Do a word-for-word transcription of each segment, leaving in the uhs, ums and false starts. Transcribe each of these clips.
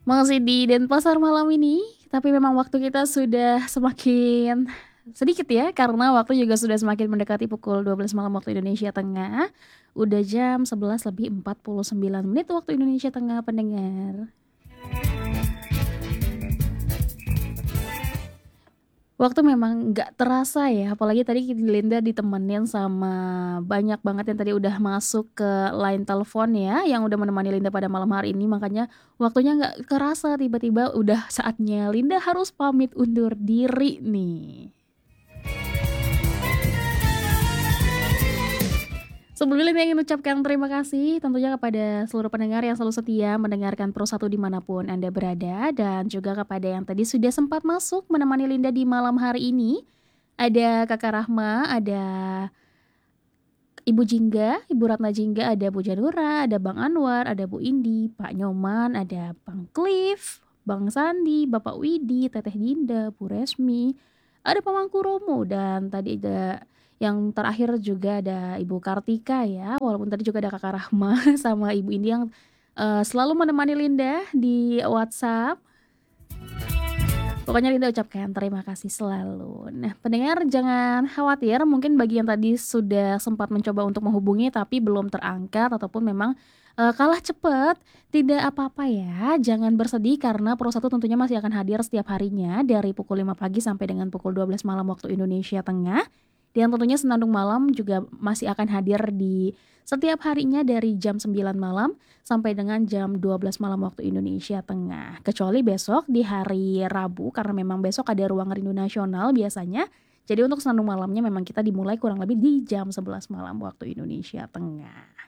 Masih di Denpasar malam ini, tapi memang waktu kita sudah semakin sedikit ya, karena waktu juga sudah semakin mendekati pukul dua belas malam waktu Indonesia Tengah. Udah jam sebelas lebih empat puluh sembilan menit waktu Indonesia Tengah, pendengar. Waktu memang nggak terasa ya, apalagi tadi Linda ditemenin sama banyak banget yang tadi udah masuk ke line telepon ya, yang udah menemani Linda pada malam hari ini, makanya waktunya nggak kerasa, tiba-tiba udah saatnya Linda harus pamit undur diri nih. Sebelumnya Linda ingin ucapkan terima kasih tentunya kepada seluruh pendengar yang selalu setia mendengarkan Pro satu dimanapun Anda berada, dan juga kepada yang tadi sudah sempat masuk menemani Linda di malam hari ini. Ada Kakak Rahma, ada Ibu Jingga, Ibu Ratna Jingga, ada Bu Janura, ada Bang Anwar, ada Bu Indi, Pak Nyoman, ada Bang Cliff, Bang Sandi, Bapak Widi, Teteh Dinda, Bu Resmi, ada Pamangku Romo, dan tadi ada yang terakhir juga ada Ibu Kartika ya, walaupun tadi juga ada Kakak Rahma sama Ibu Indi yang uh, selalu menemani Linda di WhatsApp. Pokoknya Linda ucapkan terima kasih selalu. Nah, pendengar jangan khawatir, mungkin bagi yang tadi sudah sempat mencoba untuk menghubungi tapi belum terangkat ataupun memang uh, kalah cepat, tidak apa-apa ya. Jangan bersedih karena Pro satu tentunya masih akan hadir setiap harinya dari pukul lima pagi sampai dengan pukul dua belas malam waktu Indonesia Tengah. Dan tentunya Senandung Malam juga masih akan hadir di setiap harinya dari jam sembilan malam sampai dengan jam dua belas malam waktu Indonesia Tengah. Kecuali besok di hari Rabu, karena memang besok ada Ruang Rindu Nasional biasanya. Jadi untuk Senandung Malamnya memang kita dimulai kurang lebih di jam sebelas malam waktu Indonesia Tengah.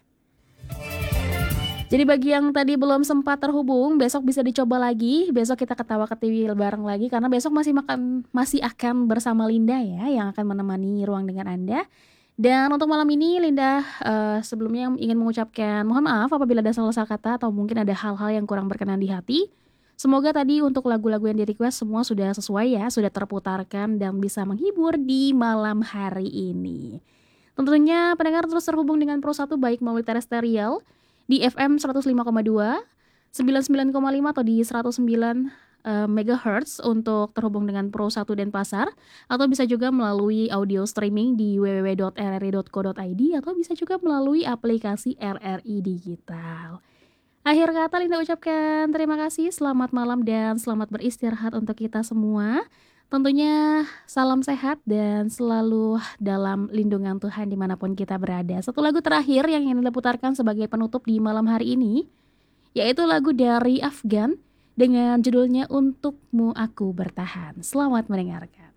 Jadi bagi yang tadi belum sempat terhubung, besok bisa dicoba lagi. Besok kita ketawa ketiwi bareng lagi karena besok masih makan masih akan bersama Linda ya yang akan menemani ruang dengan Anda. Dan untuk malam ini Linda uh, sebelumnya ingin mengucapkan mohon maaf apabila ada salah kata atau mungkin ada hal-hal yang kurang berkenan di hati. Semoga tadi untuk lagu-lagu yang di request semua sudah sesuai ya, sudah terputarkan dan bisa menghibur di malam hari ini. Tentunya pendengar terus terhubung dengan Pro satu baik melalui terestrial di F M seratus lima koma dua, sembilan puluh sembilan koma lima atau di seratus sembilan uh, megahertz untuk terhubung dengan Pro satu Denpasar, atau bisa juga melalui audio streaming di w w w dot r r i dot co dot i d atau bisa juga melalui aplikasi R R I Digital. Akhir kata Linda ucapkan terima kasih, selamat malam dan selamat beristirahat untuk kita semua. Tentunya salam sehat dan selalu dalam lindungan Tuhan dimanapun kita berada. Satu lagu terakhir yang ingin kita putarkan sebagai penutup di malam hari ini, yaitu lagu dari Afgan dengan judulnya Untukmu Aku Bertahan. Selamat mendengarkan.